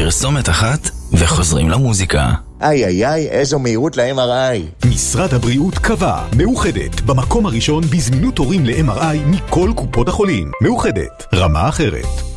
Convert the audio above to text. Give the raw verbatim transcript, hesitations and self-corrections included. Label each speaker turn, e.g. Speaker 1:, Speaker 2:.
Speaker 1: פרסומת אחת וחוזרים למוזיקה.
Speaker 2: איי איי איי, איזו מהירות ל-אם אר איי.
Speaker 3: משרד הבריאות קבע, מאוחדת, במקום הראשון בזמינות תורים ל-אם אר איי מכל קופות החולים. מאוחדת, רמה אחרת.